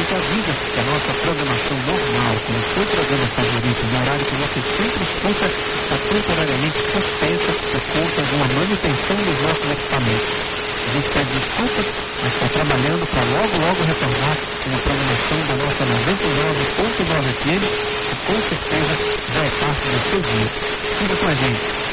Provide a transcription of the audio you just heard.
gente avisa que a nossa programação normal, com o seu programa favorito, no horário que você sempre escuta, está temporariamente suspensa por conta de uma manutenção dos nossos equipamentos. A gente pede desculpas, mas está trabalhando para logo retornar uma programação da nossa 99.9 FM, que com certeza já é parte do seu dia. Fica com a gente.